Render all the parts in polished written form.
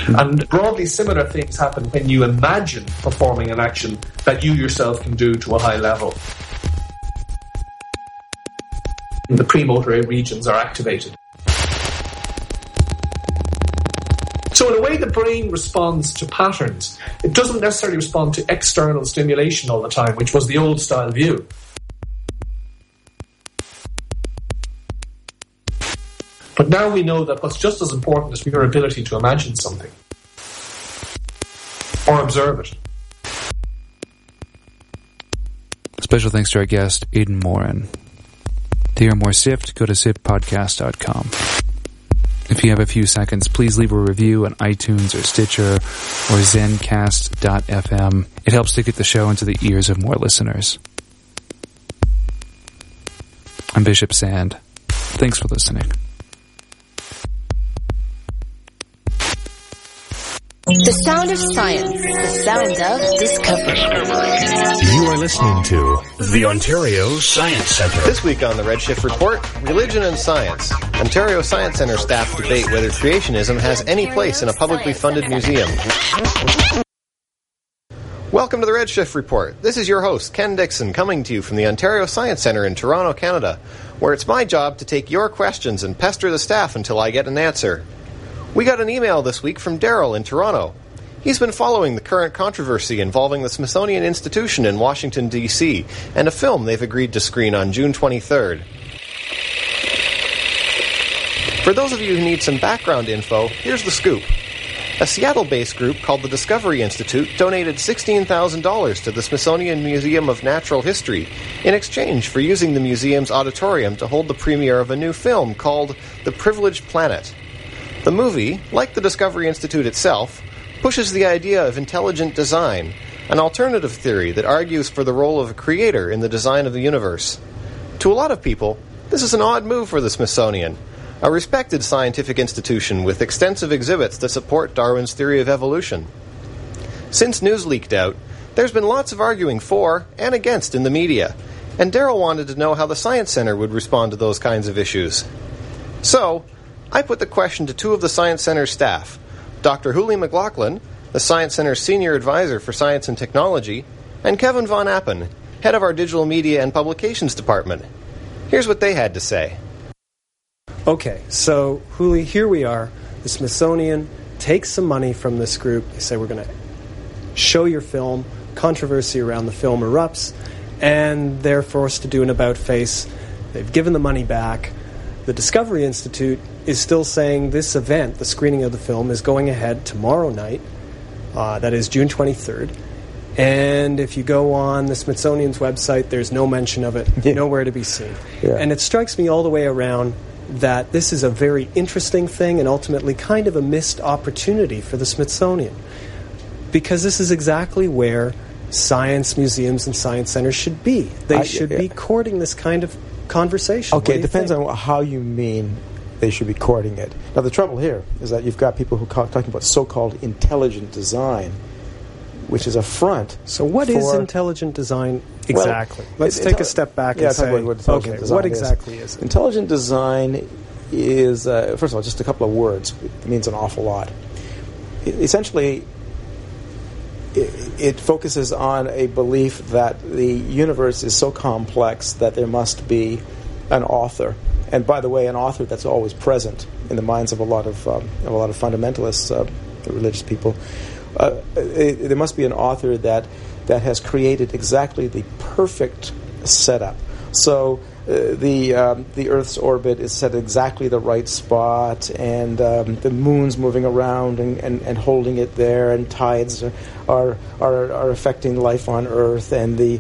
And broadly similar things happen when you imagine performing an action that you yourself can do to a high level. The premotor regions are activated. So in a way, the brain responds to patterns. It doesn't necessarily respond to external stimulation all the time, which was the old style view. But now we know that what's just as important is your ability to imagine something or observe it. Special thanks to our guest, Aidan Moran. To hear more SIFT, go to siftpodcast.com. If you have a few seconds, please leave a review on iTunes or Stitcher or Zencast.fm. It helps to get the show into the ears of more listeners. I'm Bishop Sand. Thanks for listening. The sound of science, the sound of discovery. You are listening to the Ontario Science Centre. This week on the Redshift Report, religion and science. Ontario Science Centre staff debate whether creationism has any place in a publicly funded museum. Welcome to the Redshift Report. This is your host, Ken Dixon, coming to you from the Ontario Science Centre in Toronto, Canada, where it's my job to take your questions and pester the staff until I get an answer. We got an email this week from Daryl in Toronto. He's been following the current controversy involving the Smithsonian Institution in Washington, D.C., and a film they've agreed to screen on June 23rd. For those of you who need some background info, here's the scoop. A Seattle-based group called the Discovery Institute donated $16,000 to the Smithsonian Museum of Natural History in exchange for using the museum's auditorium to hold the premiere of a new film called The Privileged Planet. The movie, like the Discovery Institute itself, pushes the idea of intelligent design, an alternative theory that argues for the role of a creator in the design of the universe. To a lot of people, this is an odd move for the Smithsonian, a respected scientific institution with extensive exhibits that support Darwin's theory of evolution. Since news leaked out, there's been lots of arguing for and against in the media, and Daryl wanted to know how the Science Centre would respond to those kinds of issues. So, I put the question to two of the Science Centre's staff, Dr. Huli McLaughlin, the Science Centre's Senior Advisor for Science and Technology, and Kevin Von Appen, Head of our Digital Media and Publications Department. Here's what they had to say. Okay, so Huli, here we are. The Smithsonian takes some money from this group. They say, we're going to show your film. Controversy around the film erupts, and they're forced to do an about-face. They've given the money back. The Discovery Institute is still saying this event, the screening of the film, is going ahead tomorrow night. That is June 23rd. And if you go on the Smithsonian's website, there's no mention of it, nowhere to be seen. Yeah. And it strikes me all the way around that this is a very interesting thing and ultimately kind of a missed opportunity for the Smithsonian. Because this is exactly where science museums and science centers should be. They should be courting this kind of conversation. Okay, it depends on how you mean they should be courting it. Now, the trouble here is that you've got people who are talking about so-called intelligent design, which is a front. So what is intelligent design exactly? Well, let's take a step back and say, what exactly is it? Intelligent design is, first of all, just a couple of words. It means an awful lot. Essentially, it focuses on a belief that the universe is so complex that there must be an author. And by the way, an author that's always present in the minds of a lot of fundamentalists, religious people. There must be an author that has created exactly the perfect setup. So the Earth's orbit is set at exactly the right spot, and the moon's moving around and holding it there, and tides are affecting life on Earth, and the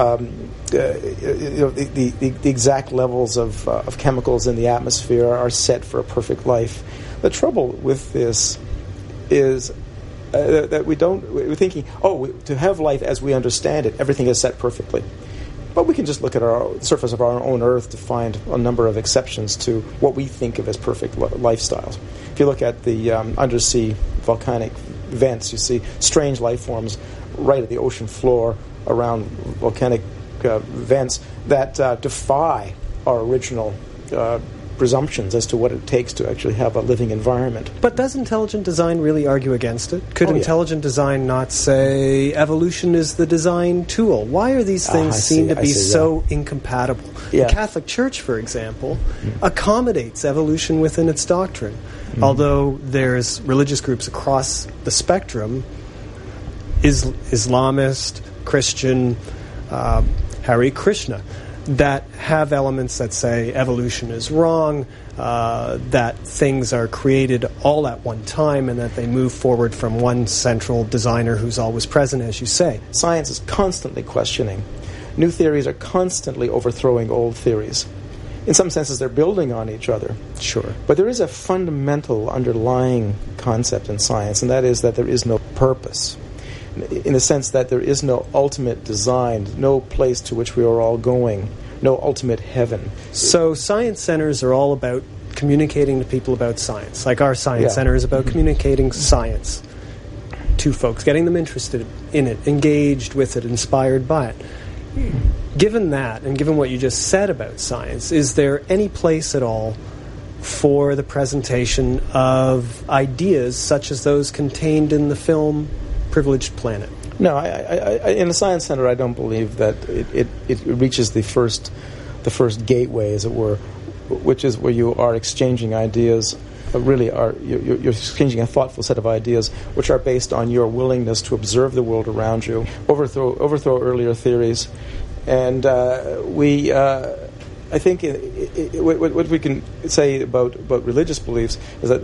exact levels of chemicals in the atmosphere are set for a perfect life. The trouble with this is that we're thinking, to have life as we understand it, everything is set perfectly. But we can just look at the surface of our own Earth to find a number of exceptions to what we think of as perfect lifestyles. If you look at the undersea volcanic vents, you see strange life forms right at the ocean floor around volcanic vents that defy our original presumptions as to what it takes to actually have a living environment. But does intelligent design really argue against it? Could intelligent design not say evolution is the design tool? Why are these things seem to be so incompatible? Yeah. The Catholic Church, for example, accommodates evolution within its doctrine. Although there's religious groups across the spectrum, Islamist, Christian, Hare Krishna, that have elements that say evolution is wrong, that things are created all at one time, and that they move forward from one central designer who's always present, as you say. Science is constantly questioning. New theories are constantly overthrowing old theories. In some senses, they're building on each other. Sure. But there is a fundamental underlying concept in science, and that is that there is no purpose. In the sense that there is no ultimate design, no place to which we are all going, no ultimate heaven. So science centers are all about communicating to people about science. Like our science center is about communicating science to folks, getting them interested in it, engaged with it, inspired by it. Given that, and given what you just said about science, is there any place at all for the presentation of ideas such as those contained in the film Privileged Planet? No, I, in the Science Center, I don't believe that it reaches the first gateway, as it were, which is where you are exchanging ideas. You're exchanging a thoughtful set of ideas, which are based on your willingness to observe the world around you, overthrow earlier theories, and I think what we can say about religious beliefs is that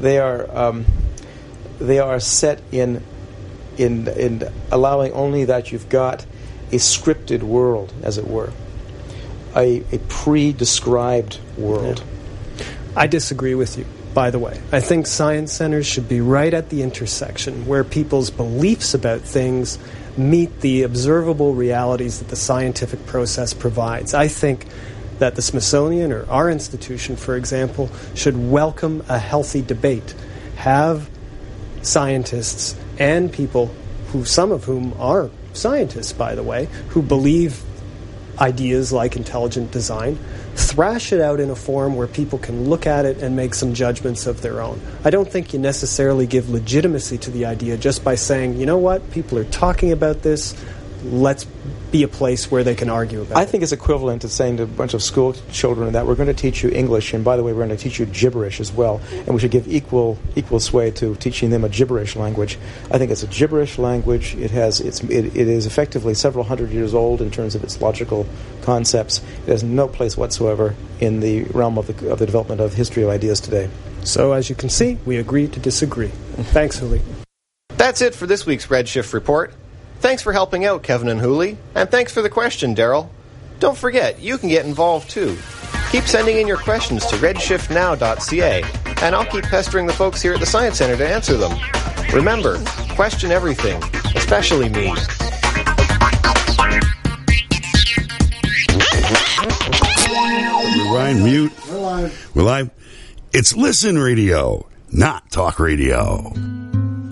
they are set in allowing only that you've got a scripted world, as it were, a pre-described world. Yeah. I disagree with you, by the way. I think science centers should be right at the intersection where people's beliefs about things meet the observable realities that the scientific process provides. I think that the Smithsonian, or our institution, for example, should welcome a healthy debate. Have scientists and people some of whom are scientists, by the way, who believe ideas like intelligent design, thrash it out in a form where people can look at it and make some judgments of their own. I don't think you necessarily give legitimacy to the idea just by saying, you know what, people are talking about this, let's be a place where they can argue about it. I think it's equivalent to saying to a bunch of school children that we're going to teach you English, and by the way, we're going to teach you gibberish as well, and we should give equal sway to teaching them a gibberish language. I think it's a gibberish language. It is effectively several hundred years old in terms of its logical concepts. It has no place whatsoever in the realm of the development of history of ideas today. So, as you can see, we agree to disagree. Thanks, Hooley. That's it for this week's Redshift Report. Thanks for helping out, Kevin and Hooley, and thanks for the question, Daryl. Don't forget, you can get involved too. Keep sending in your questions to redshiftnow.ca, and I'll keep pestering the folks here at the Science Center to answer them. Remember, question everything, especially me. Rewind, mute. We're live. It's Listen Radio, not Talk Radio.